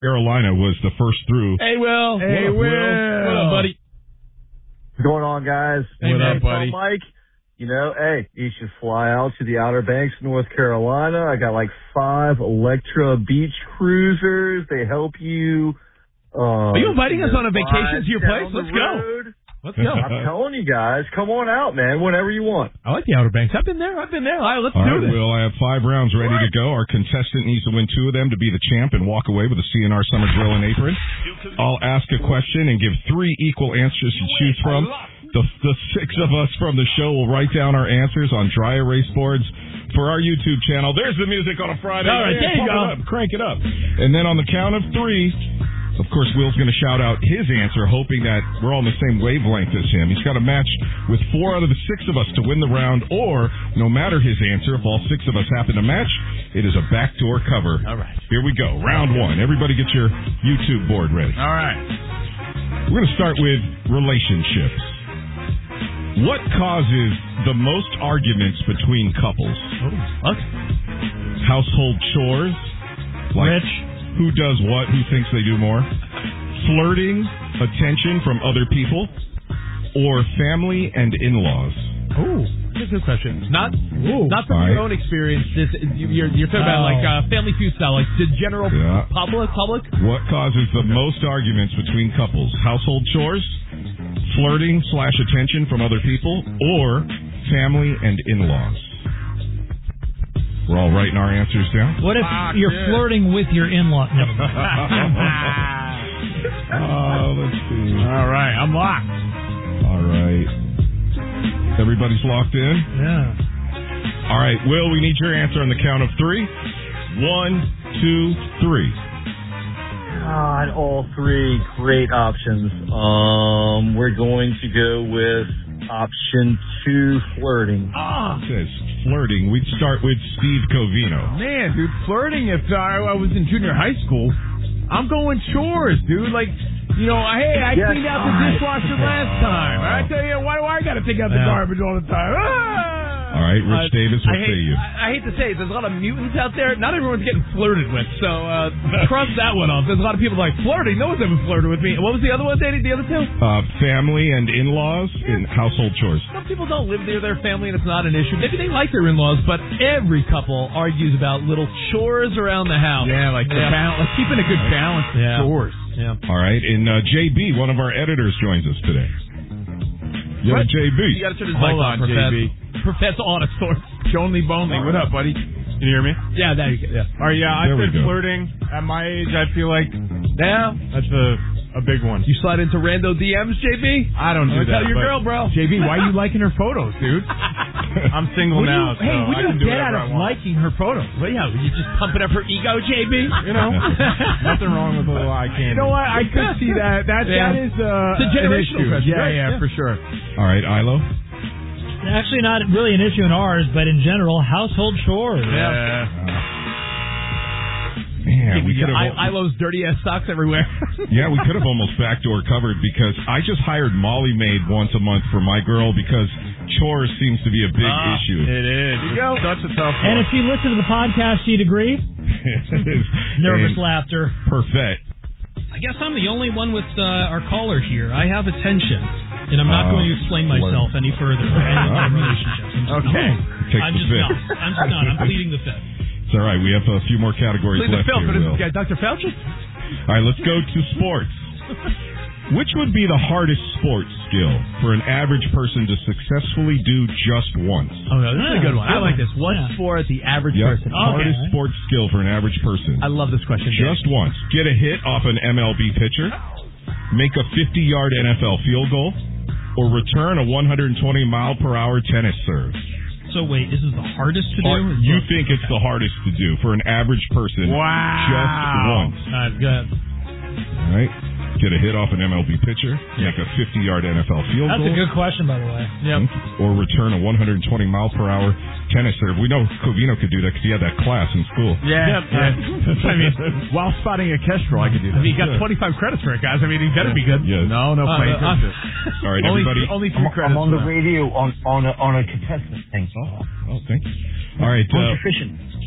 Carolina was the first through. Hey, Will. Hey, Will. What up, buddy? What's going on, guys? Hey, what up, buddy? Mike, you should fly out to the Outer Banks, North Carolina. I got like 5 Electra beach cruisers. They help you. Are you inviting us on a vacation to your place? Let's go. Let's go. I'm telling you guys, come on out, man, whenever you want. I like the Outer Banks. I've been there. All right, let's All do right, this. Will, I have 5 rounds ready to go. Our contestant needs to win 2 of them to be the champ and walk away with a CNR Summer Grill and apron. I'll ask a question and give 3 equal answers to choose from. The 6 of us from the show will write down our answers on dry erase boards for our YouTube channel. There's the music on a Friday. All right, there you go. Crank it up. And then on the count of 3... Of course, Will's going to shout out his answer, hoping that we're all on the same wavelength as him. He's got to match with 4 out of the 6 of us to win the round, or no matter his answer, if all 6 of us happen to match, it is a backdoor cover. All right. Here we go. Round 1. Everybody get your YouTube board ready. All right. We're going to start with relationships. What causes the most arguments between couples? What? Household chores? Rich. Who does what? Who thinks they do more? Flirting, attention from other people, or family and in-laws? Ooh, that's a good question. Not from All your right. own experience. You're talking about like Family Feud style, like the general public. What causes the most arguments between couples? Household chores, flirting / attention from other people, or family and in-laws? We're all writing our answers down. What if you're flirting with your in-law? Never mind. Let's see. All right, I'm locked. All right. Everybody's locked in? Yeah. All right, Will, we need your answer on the count of 3. 1, 2, 3. God, all 3 great options. We're going to go with option 2, flirting. It says flirting. We'd start with Steve Covino. Man, dude, flirting if I was in junior high school. I'm going chores, dude. Like, hey, I cleaned out the dishwasher last time. I tell you, why do I got to take out the garbage all the time? All right, Rich Davis, what say you? I hate to say it, there's a lot of mutants out there. Not everyone's getting flirted with, so cross that one off. There's a lot of people like flirting. No one's ever flirted with me. What was the other one, Danny? The other 2? Family and in-laws and household chores. Some people don't live near their family and it's not an issue. Maybe they like their in-laws, but every couple argues about little chores around the house. Yeah, like like keeping a good balance of chores. Yeah. All right, and JB, one of our editors, joins us today. Yo, What? JB. You got to turn his mic on, JB. Professor Autosaurus. Jonely Bonely. What up, buddy? Can you hear me? Yeah, there you go. Yeah. All right, I There we said go. flirting. At my age, I feel like that's a big one. You slide into rando DMs, JB? I don't do that. Tell your but- girl, bro. JB, why are you liking her photos, dude? I'm single now, so what I do can you do get out whatever I of want. liking her photos? Well, yeah, you just pumping up her ego, JB? You know, nothing wrong with a little eye candy. You know what? I could see that. That is It's a generational an issue. question, right? Yeah, for sure. All right, Ilo. Actually, not really an issue in ours, but in general, household chores. Yeah. Man, we could have. Ilo's dirty ass socks everywhere. Yeah, we could have almost backdoor covered because I just hired Molly Maid once a month for my girl because chores seems to be a big issue. It is. Such a tough one. And if she listened to the podcast, she'd agree. Nervous laughter. Perfect. I guess I'm the only one with our caller here. I have attention, and I'm not going to explain myself any further or any of my relationships. I'm just not. I'm pleading the fifth. It's all right. We have a few more categories Plead the left fifth for here, this Will. guy, Dr. Fauci? All right, let's go to sports. Which would be the hardest sports skill for an average person to successfully do just once? Oh, no, this is a good one. I like this. What sport the average person? Hardest sports skill for an average person. I love this question. Just once. Get a hit off an MLB pitcher, make a 50-yard NFL field goal, or return a 120-mile-per-hour tennis serve. So wait, this is the hardest to do? You think it's the hardest to do for an average person just once. That's good. All right. Get a hit off an MLB pitcher, make a 50-yard NFL field goal. That's a good question, by the way. Yep. Or return a 120-mile-per-hour tennis serve. We know Covino could do that because he had that class in school. Yeah. I mean, while spotting a kestrel, I could do that. I mean, he got 25 credits for it, guys. I mean, he better be good. Yes. No playing. All right, everybody. Only 2 credits. I'm on the radio on a contestant thing. Oh, thank you. All right. Who's your fishing?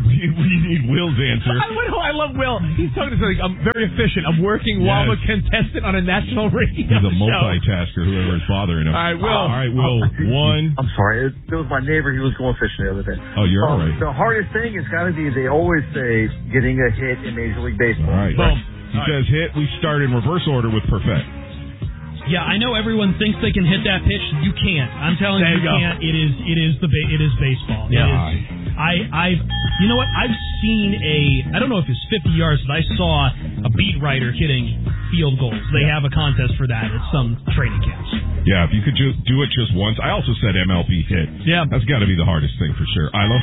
We need Will's answer. I love Will. He's talking to something. I'm very efficient. I'm working while I'm a contestant on a national radio show. He's a show. multitasker, whoever is bothering him. All right, Will. One. I'm sorry. It was my neighbor. He was going fishing the other day. Oh, you're all right. The hardest thing has got to be, they always say, getting a hit in Major League Baseball. All right. Boom. He says hit. We start in reverse order with Perfect. Yeah, I know everyone thinks they can hit that pitch. You can't. I'm telling you, you can't. It is baseball. Yeah. You know what? I've seen I don't know if it's 50 yards, but I saw a beat writer hitting field goals. They have a contest for that at some training camps. Yeah, if you could do it just once. I also said MLB hit. Yeah. That's got to be the hardest thing for sure. Ilo?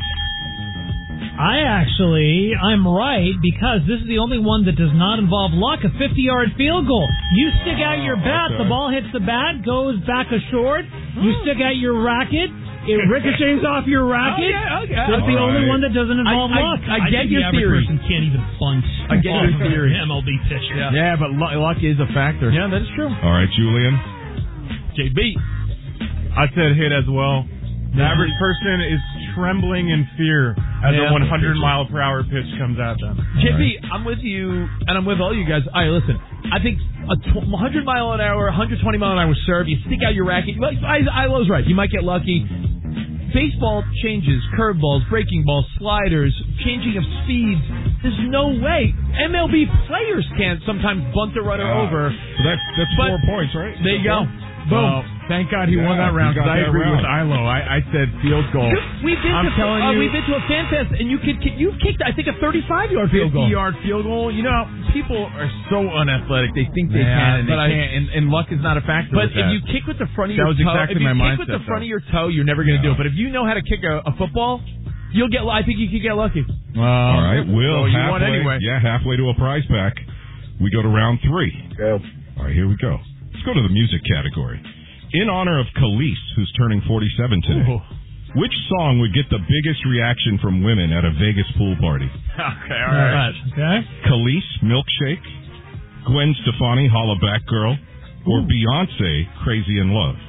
I'm right, because this is the only one that does not involve luck, a 50-yard field goal. You stick out your bat, the ball hits the bat, goes back ashore. You stick out your racket, it ricochets off your racket. That's the only one that doesn't involve luck. I get your theory. Person can't even bunt. I get your theory. MLB pitch. Yeah, but luck is a factor. Yeah, that is true. All right, Julian? JB. I said hit as well. The average person is trembling in fear as a 100-mile-per-hour pitch comes at them. JP, I'm with you, and I'm with all you guys. All right, listen. I think a 100-mile-an-hour, 120-mile-an-hour serve, you stick out your racket. Ilo's right. You might get lucky. Baseball changes, curveballs, breaking balls, sliders, changing of speeds. There's no way. MLB players can't sometimes bunt a runner over. So that's 4 points, right? There you go. Boom. Thank God he won that round, because I agree with Ilo. I said field goal. We've been to a fan fest, and you've kicked, I think, a 35-yard field goal. 50-yard field goal. You know, people are so unathletic. They think they can, and they can't, and luck is not a factor. But if you kick with the front of your toe, exactly my mindset, kick with the front of your toe, you're never going to do it. But if you know how to kick a football, I think you could get lucky. All right, Will. You won anyway. Yeah, halfway to a prize pack. We go to round 3. Go. All right, here we go. Let's go to the music category. In honor of Khalees, who's turning 47 today, which song would get the biggest reaction from women at a Vegas pool party? Okay, all right. Okay. Khalees, Milkshake, Gwen Stefani, Holla Back Girl, or Beyonce, Crazy in Love?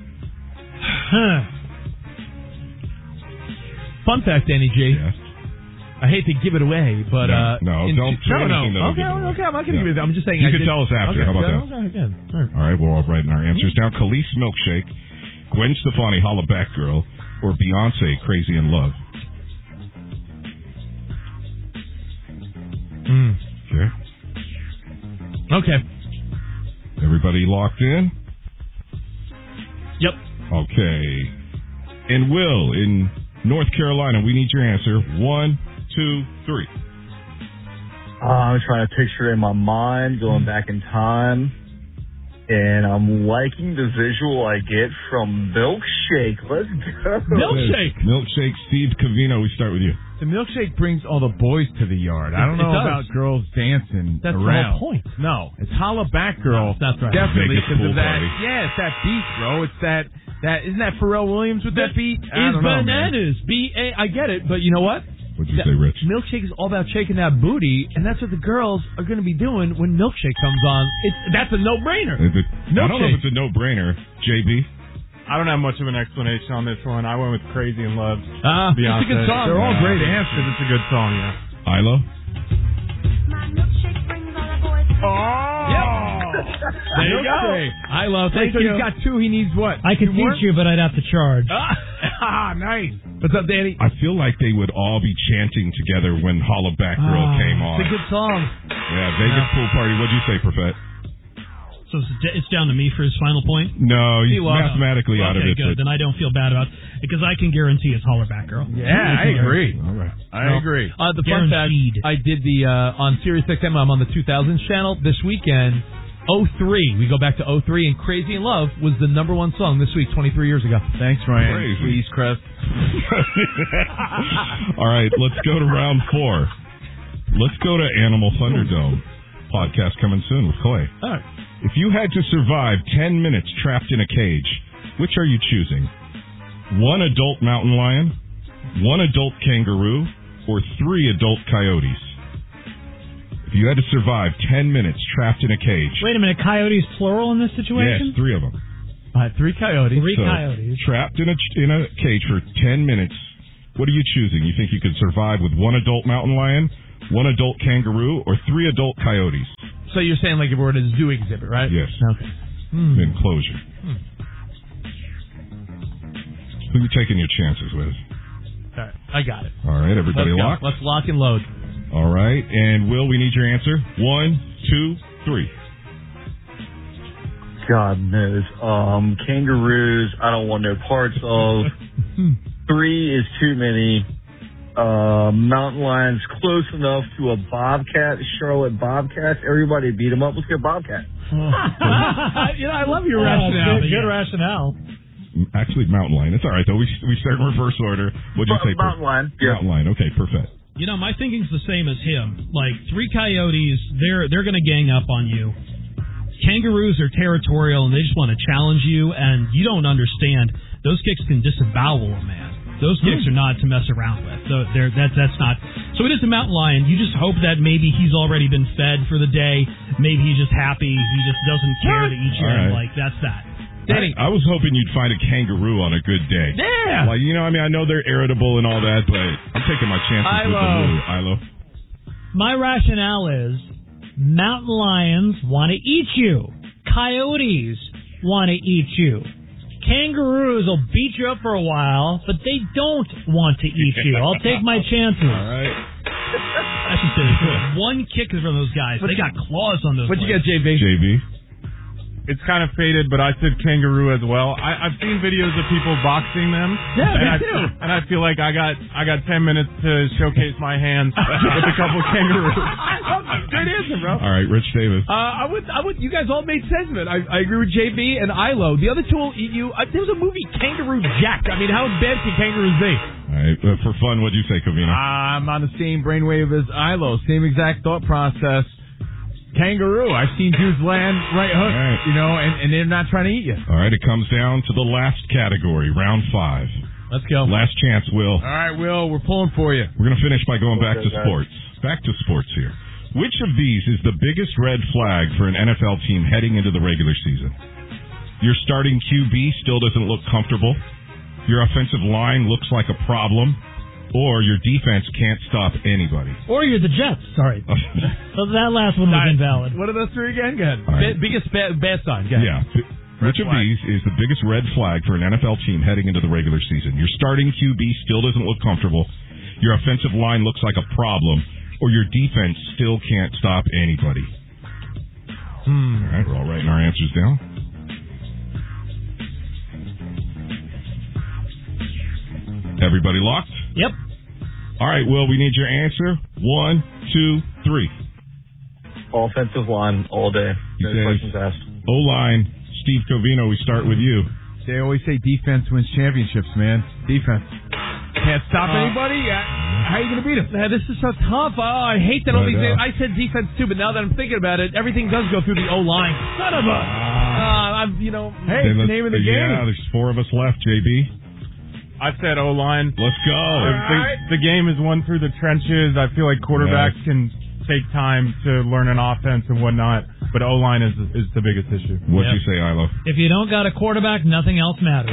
Fun fact, Danny G. Yes. I hate to give it away, but don't say anything that'll give it away. Okay, I'm not going to give it. I'm just saying. You can tell us after. How about that? Okay. All right, we're all writing our answers down. Khalees, Milkshake, Gwen Stefani, Holla Back Girl, or Beyonce, Crazy in Love? Okay. Everybody locked in? Yep. Okay. And Will, in North Carolina, we need your answer. 1, 2, 3. I'm trying to picture it in my mind, going back in time. And I'm liking the visual I get from Milkshake. Let's go. Milkshake, Steve Covino, we start with you. The milkshake brings all the boys to the yard. I don't know about girls dancing That's around. the whole point. No, it's Holla Back Girl. That's right. Definitely Vegas because pool of that. party. Yeah, it's that beat, bro. It's that isn't that Pharrell Williams with that beat? I Is don't know, bananas. B-A. I get it, but you know what? What'd you say, Rich? Milkshake is all about shaking that booty, and that's what the girls are going to be doing when Milkshake comes on. That's a no-brainer. I don't know if it's a no-brainer. JB? I don't have much of an explanation on this one. I went with Crazy in Love. It's a good song. They're all great answers. It's a good song, yeah. Ilo? There you go. Ilo, thank you. He's got 2. He needs what? I could teach you, but I'd have to charge. Nice. What's up, Danny? I feel like they would all be chanting together when Holla Back Girl came on. It's a good song. Yeah, Vegas pool party. What'd you say, Perfett? So it's down to me for his final point? No, he's mathematically out of it. Okay, good. Then I don't feel bad about it, because I can guarantee it's Holler Back Girl. Yeah, I agree. All right. I agree. The fun fact, I did on Sirius XM. I'm on the 2000s channel this weekend. 03. We go back to 03, and Crazy in Love was the number 1 song this week, 23 years ago. Thanks, Ryan. Crazy. Please, Crest. All right, let's go to round 4. Let's go to Animal Thunderdome. Podcast coming soon with Clay. All right. If you had to survive 10 minutes trapped in a cage, which are you choosing? 1 adult mountain lion, 1 adult kangaroo, or 3 adult coyotes? If you had to survive 10 minutes trapped in a cage. Wait a minute, coyotes plural in this situation? Yes, 3 of them. 3 coyotes. 3 coyotes. Trapped in a cage for 10 minutes What are you choosing? You think you could survive with one adult mountain lion, one adult kangaroo, or 3 adult coyotes? So you're saying like if we're at a zoo exhibit, right? Yes. Okay. Enclosure. Who are you taking your chances with? All right, I got it. All right, everybody locked? Let's lock and load. All right, and Will, we need your answer. 1, 2, 3. God knows. Kangaroos, I don't want no parts of. 3 is too many. Mountain lions close enough to a bobcat, Charlotte Bobcats. Everybody beat them up. Let's get bobcat. I love your rationale. Good rationale. Actually, mountain lion. It's all right, though. We start in reverse order. What'd you say? Mountain lion. Yeah. Mountain lion. Okay, perfect. My thinking's the same as him. Like, 3 coyotes, they're going to gang up on you. Kangaroos are territorial, and they just want to challenge you, and you don't understand. Those kicks can disembowel a man. Those kicks are not to mess around with. So that's not. So it is a mountain lion. You just hope that maybe he's already been fed for the day. Maybe he's just happy. He just doesn't care to eat you. Right. Like, that's that. Danny, I was hoping you'd find a kangaroo on a good day. Yeah. Like, I know they're irritable and all that, but I'm taking my chances with the moo. Ilo. My rationale is mountain lions want to eat you. Coyotes want to eat you. Kangaroos will beat you up for a while, but they don't want to eat you. I'll take my chances. All right. I should say this. One kick from those guys. They got claws on those. What'd you legs. get, JB? It's kind of faded, but I said kangaroo as well. I've seen videos of people boxing them. Yeah, me too. And I feel like I got 10 minutes to showcase my hands with a couple kangaroos. Good answer, bro. All right, Rich Davis. I would. You guys all made sense of it. I agree with JB and Ilo. The other two will eat you. There was a movie, Kangaroo Jack. I mean, how bad can kangaroos be? All right, for fun, what'd you say, Covino? I'm on the same brainwave as Ilo. Same exact thought process. Kangaroo. I've seen dudes land right hook, and they're not trying to eat you. All right, it comes down to the last category, round 5. Let's go. Last chance, Will. All right, Will, we're pulling for you. We're going to finish by going back to sports. Back to sports here. Which of these is the biggest red flag for an NFL team heading into the regular season? Your starting QB still doesn't look comfortable. Your offensive line looks like a problem. Or your defense can't stop anybody. Or you're the Jets. Sorry. So that last one was invalid. What are those 3 again? Go ahead. Right. Biggest bad sign. Go ahead. Yeah. Which of these is the biggest red flag for an NFL team heading into the regular season? Your starting QB still doesn't look comfortable. Your offensive line looks like a problem. Or your defense still can't stop anybody. All right, we're all writing our answers down. Everybody locked? Yep. All right, Will, we need your answer. 1, 2, 3. Offensive line all day. No questions asked. O-line, Steve Covino, we start with you. They always say defense wins championships, man. Defense. Can't stop anybody? How are you going to beat them? This is so tough. I hate that all these. I said defense too, but now that I'm thinking about it, everything does go through the O-line. Son of a. Hey, it's the name of the game. Yeah, there's 4 of us left, JB. I said O-line. Let's go. The game is won through the trenches. I feel like quarterbacks can take time to learn an offense and whatnot, but O-line is the biggest issue. What'd you say, Ilo? If you don't got a quarterback, nothing else matters.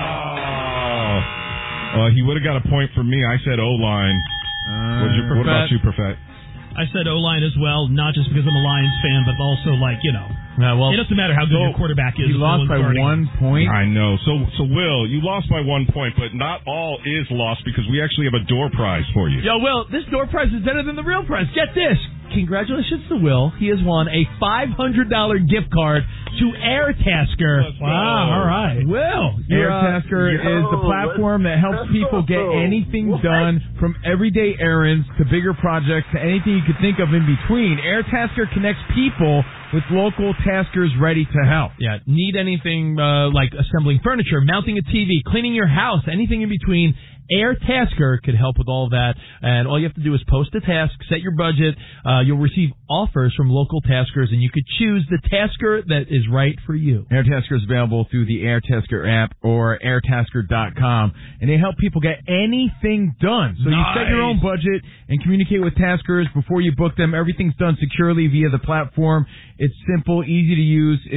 He would have got a point from me. I said O-line. What about you, Perfect? I said O-line as well, not just because I'm a Lions fan, but also, it doesn't matter how good your quarterback is. He lost by 1 point. I know. So, Will, you lost by 1 point, but not all is lost because we actually have a door prize for you. Yo, Will, this door prize is better than the real prize. Get this. Congratulations to Will. He has won a $500 gift card to Airtasker. Wow, all right. Will. Airtasker is the platform that helps people get anything done, from everyday errands to bigger projects to anything you could think of in between. Airtasker connects people with local taskers ready to help. Yeah, need anything like assembling furniture, mounting a TV, cleaning your house, anything in between, Airtasker could help with all of that. And all you have to do is post a task, set your budget. You'll receive offers from local taskers, and you could choose the tasker that is right for you. Airtasker is available through the Airtasker app or airtasker.com, and they help people get anything done. So you set your own budget and communicate with taskers before you book them. Everything's done securely via the platform. It's simple, easy to use. It's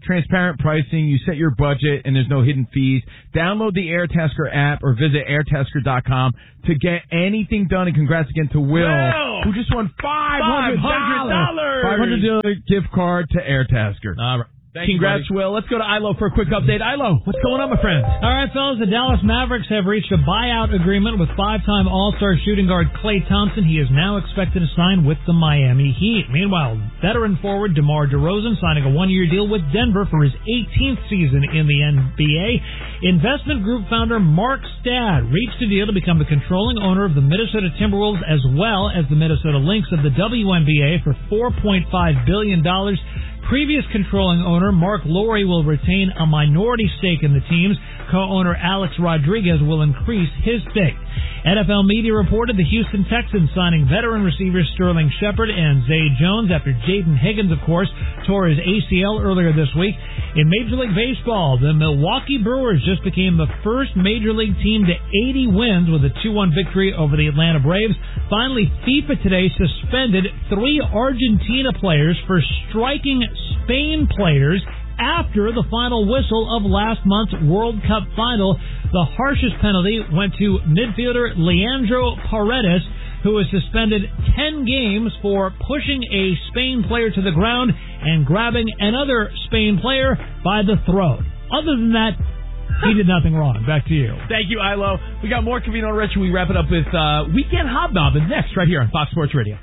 transparent pricing. You set your budget, and there's no hidden fees. Download the AirTasker app or visit airtasker.com to get anything done. And congrats again to Will, who just won $500. $500 gift card to AirTasker. All right. Congrats, Will. Let's go to Ilo for a quick update. Ilo, what's going on, my friend? All right, fellas, the Dallas Mavericks have reached a buyout agreement with five-time All-Star shooting guard Klay Thompson. He is now expected to sign with the Miami Heat. Meanwhile, veteran forward DeMar DeRozan signing a one-year deal with Denver for his 18th season in the NBA. Investment group founder Mark Stad reached a deal to become the controlling owner of the Minnesota Timberwolves as well as the Minnesota Lynx of the WNBA for $4.5 billion. Previous controlling owner Mark Lowry will retain a minority stake in the teams. Co-owner Alex Rodriguez will increase his stake. NFL media reported the Houston Texans signing veteran receivers Sterling Shepard and Zay Jones after Jaden Higgins, of course, tore his ACL earlier this week. In Major League Baseball, the Milwaukee Brewers just became the first Major League team to 80 wins with a 2-1 victory over the Atlanta Braves. Finally, FIFA today suspended 3 Argentina players for striking Spain players after the final whistle of last month's World Cup final. The harshest penalty went to midfielder Leandro Paredes, who was suspended 10 games for pushing a Spain player to the ground and grabbing another Spain player by the throat. Other than that, he did nothing wrong. Back to you. Thank you, Ilo. We got more Covino and Rich. We wrap it up with Weekend Hobnobbing next right here on Fox Sports Radio.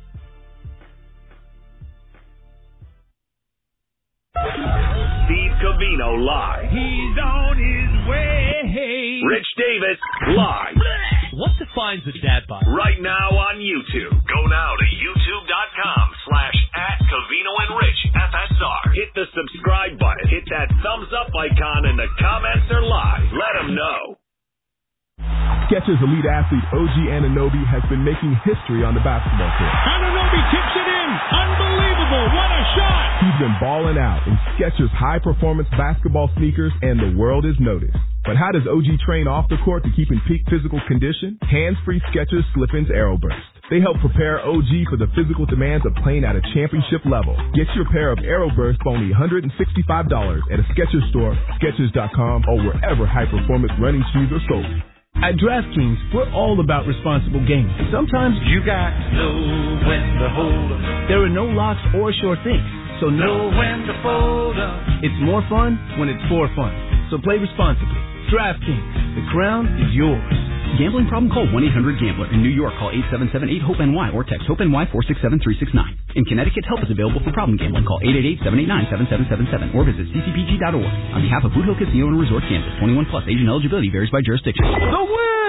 Steve Covino live. He's on his way. Rich Davis live. What defines a dad bod? Right now on YouTube. Go now to youtube.com/@Covino and Rich FSR. Hit the subscribe button. Hit that thumbs up icon and the comments are live. Let them know. Skechers elite athlete OG Anunoby has been making history on the basketball court. Anunoby kicks it in. Unbelievable. What a shot. He's been balling out in Skechers high-performance basketball sneakers, and the world has noticed. But how does OG train off the court to keep in peak physical condition? Hands-free Skechers Slip-ins Aeroburst. They help prepare OG for the physical demands of playing at a championship level. Get your pair of Aeroburst for only $165 at a Skechers store, Skechers.com, or wherever high-performance running shoes are sold. At DraftKings, we're all about responsible gaming. Sometimes you got to know when to hold up. There are no locks or sure things, so know when to fold up. It's more fun when it's for fun, so play responsibly. DraftKings, the crown is yours. Gambling problem? Call 1-800-GAMBLER. In New York, call 877-8-HOPE-NY or text HOPE-NY 467-369. In Connecticut, help is available for problem gambling. Call 888-789-7777 or visit ccpg.org. On behalf of Boot Hill Casino and Resort, Kansas, 21 plus. Age and eligibility varies by jurisdiction. The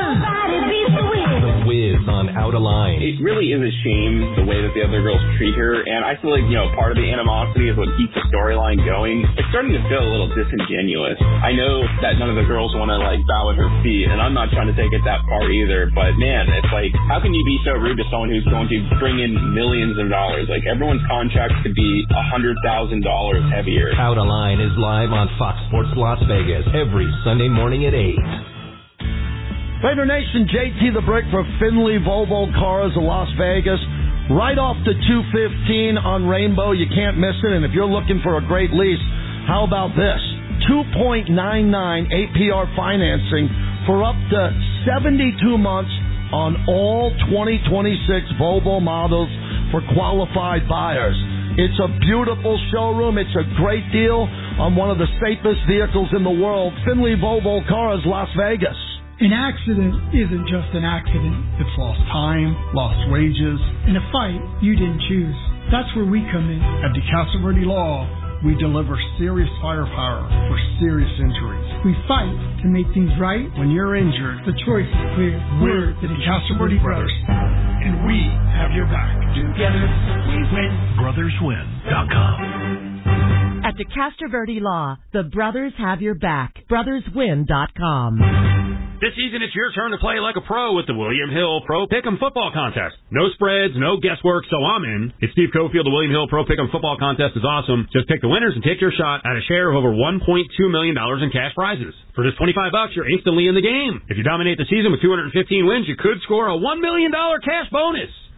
Wiz on Out of Line. It really is a shame the way that the other girls treat her, and I feel like, part of the animosity is what keeps the storyline going. It's starting to feel a little disingenuous. I know that none of the girls want to, bow at her feet, and I'm not trying to take it that far either, but man, it's like, how can you be so rude to someone who's going to bring in millions of dollars? Like, everyone's contract could be $100,000 heavier. Out of Line is live on Fox Sports Las Vegas every Sunday morning at 8. Raider Nation, JT the Brick for Finley Volvo Cars of Las Vegas. Right off the 215 on Rainbow. You can't miss it. And if you're looking for a great lease, how about this? 2.99 APR financing for up to 72 months on all 2026 Volvo models for qualified buyers. It's a beautiful showroom. It's a great deal on one of the safest vehicles in the world. Finley Volvo Cars, Las Vegas. An accident isn't just an accident. It's lost time, lost wages, and a fight you didn't choose. That's where we come in. At DeCastro Verde Law, we deliver serious firepower for serious injuries. We fight to make things right. When you're injured, the choice is clear. We're the DeCastro Verde Brothers, and we have your back. Together, we win. BrothersWin.com. At DeCastro Verde Law, the brothers have your back. BrothersWin.com. This season, it's your turn to play like a pro with the William Hill Pro Pick'em Football Contest. No spreads, no guesswork, so I'm in. It's Steve Cofield. The William Hill Pro Pick'em Football Contest is awesome. Just pick the winners and take your shot at a share of over $1.2 million in cash prizes. For just $25, you're instantly in the game. If you dominate the season with 215 wins, you could score a $1 million cash bonus.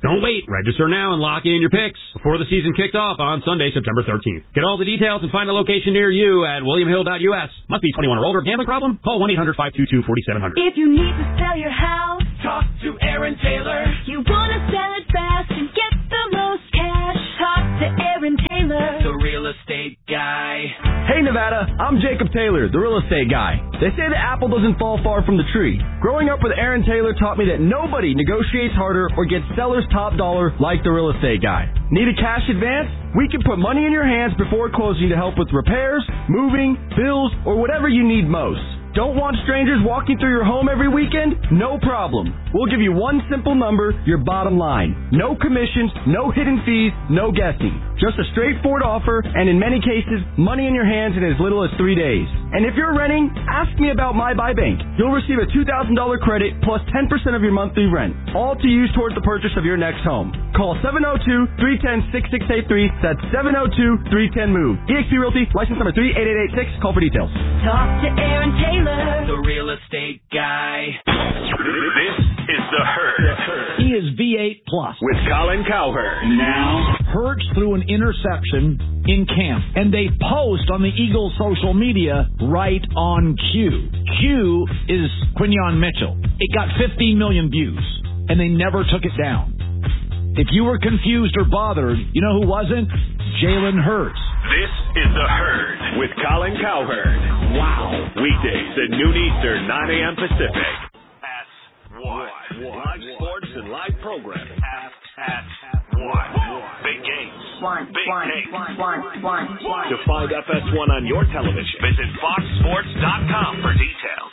Don't wait. Register now and lock in your picks before the season kicks off on Sunday, September 13th. Get all the details and find a location near you at williamhill.us. Must be 21 or older. Gambling problem? Call 1-800-522-4700. If you need to sell your house, talk to Aaron Taylor. You want to sell it fast and get the most cash, talk to Aaron Taylor, the real estate guy. Hey Nevada, I'm Jacob Taylor, the real estate guy. They say the apple doesn't fall far from the tree. Growing up with Aaron Taylor taught me that nobody negotiates harder or gets seller's top dollar like the real estate guy. Need a cash advance? We can put money in your hands before closing to help with repairs, moving, bills, or whatever you need most. Don't want strangers walking through your home every weekend? No problem. We'll give you one simple number, your bottom line. No commissions, no hidden fees, no guessing. Just a straightforward offer, and in many cases, money in your hands in as little as 3 days. And if you're renting, ask me about My Buy Bank. You'll receive a $2,000 credit plus 10% of your monthly rent, all to use towards the purchase of your next home. Call 702-310-6683. That's 702-310-MOVE. eXp Realty, license number 38886. Call for details. talk to Aaron Taylor, the real estate guy. This is The Herd. He is V8 Plus. With Colin Cowherd. Now. Hurts threw an interception in camp, and they post on the Eagles' social media right on cue. Cue is Quinyon Mitchell. It got 15 million views, and they never took it down. If you were confused or bothered, you know who wasn't? Jalen Hurts. This is The Herd with Colin Cowherd. Wow. Weekdays at noon Eastern, 9 a.m. Pacific. Ask what? Live sports and live programming. Ask what? Big games. Big takes. To find FS1 on your television, visit foxsports.com for details.